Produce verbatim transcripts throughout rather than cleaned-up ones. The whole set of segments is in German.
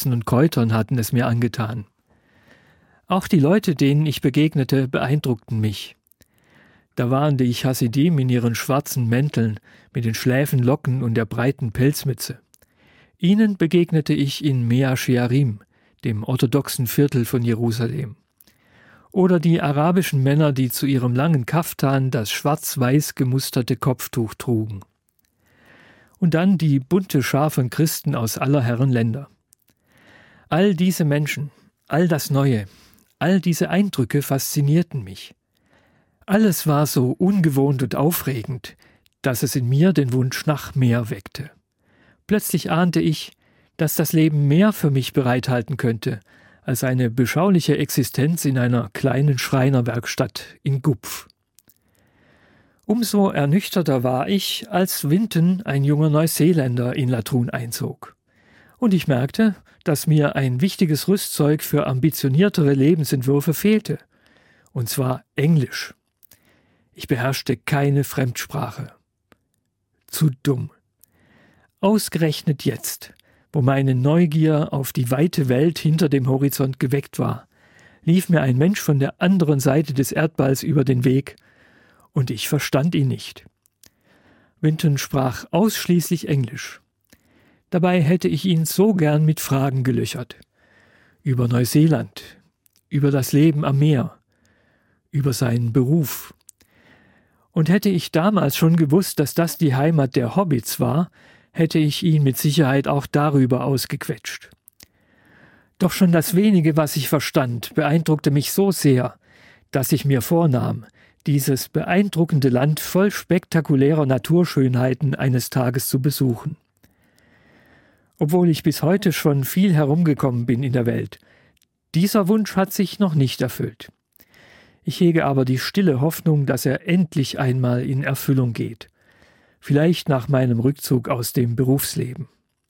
Gewürzen und Kräutern hatten es mir angetan. Auch die Leute, denen ich begegnete, beeindruckten mich. Da waren die Chassidim in ihren schwarzen Mänteln, mit den schläfen Locken und der breiten Pelzmütze. Ihnen begegnete ich in Mea Shearim, dem orthodoxen Viertel von Jerusalem. Oder die arabischen Männer, die zu ihrem langen Kaftan das schwarz-weiß gemusterte Kopftuch trugen. Und dann die bunte Schar von Christen aus aller Herren Länder. All diese Menschen, all das Neue, all diese Eindrücke faszinierten mich. Alles war so ungewohnt und aufregend, dass es in mir den Wunsch nach mehr weckte. Plötzlich ahnte ich, dass das Leben mehr für mich bereithalten könnte, als eine beschauliche Existenz in einer kleinen Schreinerwerkstatt in Gupf. Umso ernüchterter war ich, als Winton, ein junger Neuseeländer, in Latrun einzog. Und ich merkte, dass mir ein wichtiges Rüstzeug für ambitioniertere Lebensentwürfe fehlte. Und zwar Englisch. Ich beherrschte keine Fremdsprache. Zu dumm. Ausgerechnet jetzt, wo meine Neugier auf die weite Welt hinter dem Horizont geweckt war, lief mir ein Mensch von der anderen Seite des Erdballs über den Weg, und ich verstand ihn nicht. Winton sprach ausschließlich Englisch. Dabei hätte ich ihn so gern mit Fragen gelöchert. Über Neuseeland, über das Leben am Meer, über seinen Beruf. Und hätte ich damals schon gewusst, dass das die Heimat der Hobbits war, hätte ich ihn mit Sicherheit auch darüber ausgequetscht. Doch schon das wenige, was ich verstand, beeindruckte mich so sehr, dass ich mir vornahm, dieses beeindruckende Land voll spektakulärer Naturschönheiten eines Tages zu besuchen. Obwohl ich bis heute schon viel herumgekommen bin in der Welt, dieser Wunsch hat sich noch nicht erfüllt. Ich hege aber die stille Hoffnung, dass er endlich einmal in Erfüllung geht. Vielleicht nach meinem Rückzug aus dem Berufsleben.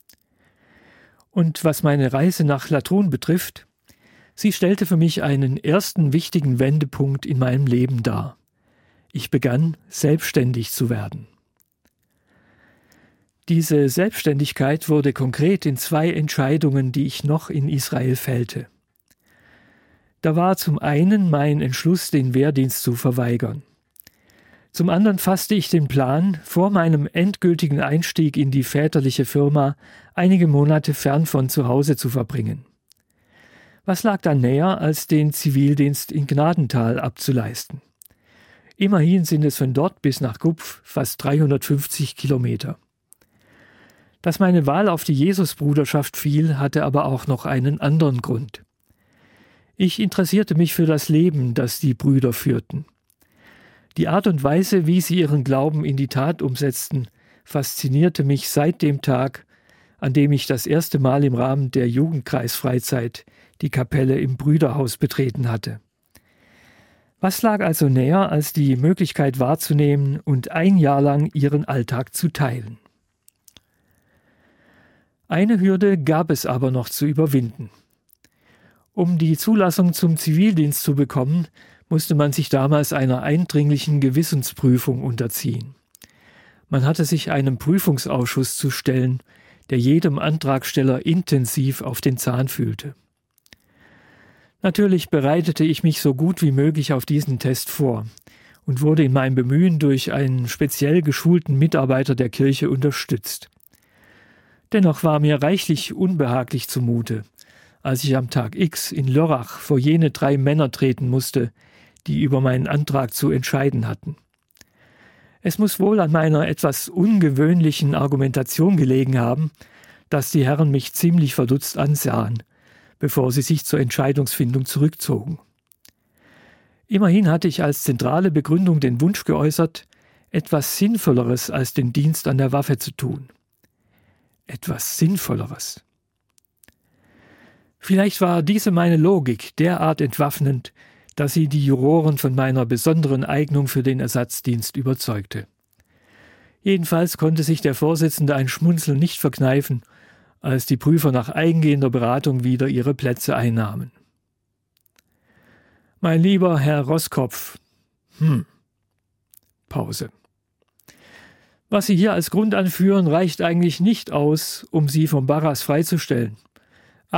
Und was meine Reise nach Latrun betrifft, sie stellte für mich einen ersten wichtigen Wendepunkt in meinem Leben dar. Ich begann, selbstständig zu werden. Diese Selbstständigkeit wurde konkret in zwei Entscheidungen, die ich noch in Israel fällte. Da war zum einen mein Entschluss, den Wehrdienst zu verweigern. Zum anderen fasste ich den Plan, vor meinem endgültigen Einstieg in die väterliche Firma einige Monate fern von zu Hause zu verbringen. Was lag da näher, als den Zivildienst in Gnadental abzuleisten? Immerhin sind es von dort bis nach Gupf fast dreihundertfünfzig Kilometer. Dass meine Wahl auf die Jesusbruderschaft fiel, hatte aber auch noch einen anderen Grund. Ich interessierte mich für das Leben, das die Brüder führten. Die Art und Weise, wie sie ihren Glauben in die Tat umsetzten, faszinierte mich seit dem Tag, an dem ich das erste Mal im Rahmen der Jugendkreisfreizeit die Kapelle im Brüderhaus betreten hatte. Was lag also näher, als die Möglichkeit wahrzunehmen und ein Jahr lang ihren Alltag zu teilen? Eine Hürde gab es aber noch zu überwinden. Um die Zulassung zum Zivildienst zu bekommen, musste man sich damals einer eindringlichen Gewissensprüfung unterziehen. Man hatte sich einem Prüfungsausschuss zu stellen, der jedem Antragsteller intensiv auf den Zahn fühlte. Natürlich bereitete ich mich so gut wie möglich auf diesen Test vor und wurde in meinem Bemühen durch einen speziell geschulten Mitarbeiter der Kirche unterstützt. Dennoch war mir reichlich unbehaglich zumute, als ich am Tag X in Lörrach vor jene drei Männer treten musste, die über meinen Antrag zu entscheiden hatten. Es muss wohl an meiner etwas ungewöhnlichen Argumentation gelegen haben, dass die Herren mich ziemlich verdutzt ansahen, bevor sie sich zur Entscheidungsfindung zurückzogen. Immerhin hatte ich als zentrale Begründung den Wunsch geäußert, etwas Sinnvolleres als den Dienst an der Waffe zu tun. Etwas Sinnvolleres. Vielleicht war diese meine Logik derart entwaffnend, dass sie die Juroren von meiner besonderen Eignung für den Ersatzdienst überzeugte. Jedenfalls konnte sich der Vorsitzende ein Schmunzeln nicht verkneifen, als die Prüfer nach eingehender Beratung wieder ihre Plätze einnahmen. Mein lieber Herr Roskopf, hm, Pause. Was Sie hier als Grund anführen, reicht eigentlich nicht aus, um Sie vom Barras freizustellen.